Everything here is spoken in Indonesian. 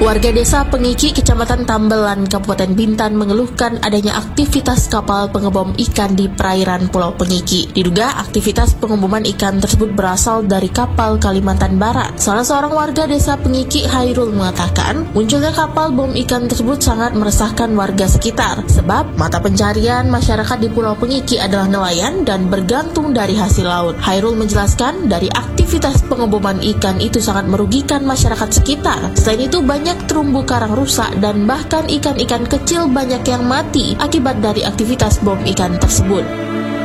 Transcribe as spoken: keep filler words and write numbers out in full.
Warga desa Pengiki, Kecamatan Tambelan, Kabupaten Bintan mengeluhkan adanya aktivitas kapal pengebom ikan di perairan Pulau Pengiki. Diduga aktivitas pengeboman ikan tersebut berasal dari kapal Kalimantan Barat. Salah seorang warga desa Pengiki, Hairul, mengatakan munculnya kapal bom ikan tersebut sangat meresahkan warga sekitar, sebab mata pencarian masyarakat di Pulau Pengiki adalah nelayan dan bergantung dari hasil laut. Hairul menjelaskan dari aktivitas pengeboman ikan itu sangat merugikan masyarakat sekitar. Selain itu banyak terumbu karang rusak dan bahkan ikan-ikan kecil banyak yang mati akibat dari aktivitas bom ikan tersebut.